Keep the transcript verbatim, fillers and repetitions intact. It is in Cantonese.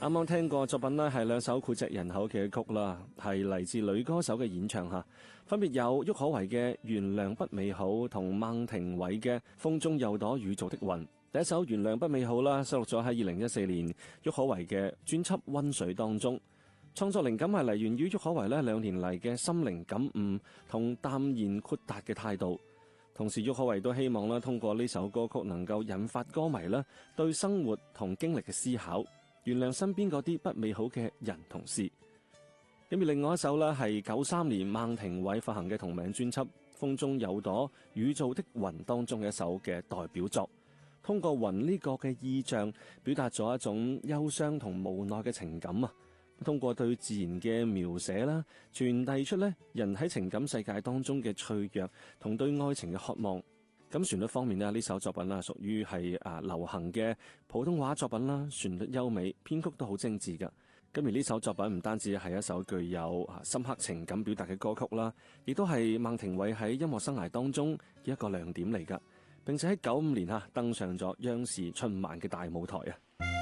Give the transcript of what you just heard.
啱啱聽過作品呢係兩首膾炙人口嘅曲啦，係嚟自女歌手嘅演唱吓，分別有郁可唯嘅《原諒不美好》同孟庭葦嘅《風中有朵雨做的雲》。第一首《原諒不美好》啦，收錄咗喺二零一四年郁可唯嘅專輯《溫水》當中。創作靈感係嚟源於郁可唯呢兩年嚟嘅心靈感悟同淡然豁達嘅態度。同時郁可唯都希望啦，通過呢首歌曲能夠引發歌迷啦對生活同經歷嘅思考，原諒身邊嗰啲不美好嘅人同事。咁而另外一首呢係九三年孟庭葦發行嘅同名專輯《風中有朵雨做的雲》當中嘅一首嘅代表作，通過雲呢個嘅意象，表達咗一種憂傷同無奈嘅情感啊。通過對自然嘅描寫啦，傳遞出咧人喺情感世界當中嘅脆弱同對愛情嘅渴望。咁旋律方面呢，呢首作品啦屬於係啊流行嘅普通話作品啦，旋律優美，編曲都好精緻噶。咁而呢首作品唔單止係一首具有啊深刻情感表達嘅歌曲啦，亦都係孟庭葦喺音樂生涯當中一個亮點嚟噶，並且喺九五年啊登上咗央視春晚嘅大舞台啊。